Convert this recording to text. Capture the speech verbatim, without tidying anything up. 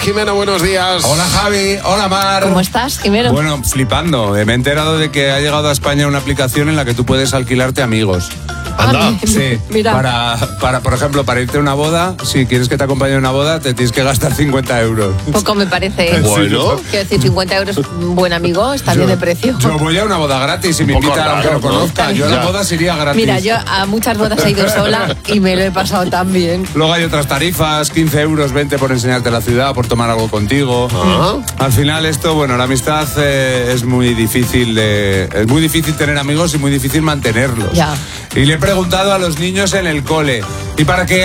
Jimeno, buenos días. Hola Javi, hola Mar. ¿Cómo estás, Jimeno? Bueno, flipando. Me he enterado de que ha llegado a España una aplicación en la que tú puedes alquilarte amigos. Anda. Ah, Sí, mira. para, para, por ejemplo, para irte a una boda, si quieres que te acompañe a una boda, te tienes que gastar cincuenta euros. Poco me parece. Bueno. Quiero decir, cincuenta euros, un buen amigo, está bien de precio. Yo voy a una boda gratis y me Un poco invitan aunque raro, no ¿no? conozca. Yo a Ya. la boda iría gratis. Mira, yo a muchas bodas he ido sola y me lo he pasado tan bien. Luego hay otras tarifas, quince euros, veinte por enseñarte la ciudad, por tomar algo contigo. Ah. Al final esto, bueno, la amistad eh, es muy difícil de, es muy difícil tener amigos y muy difícil mantenerlos. Ya. Y le he preguntado a los niños en el cole, ¿y para qué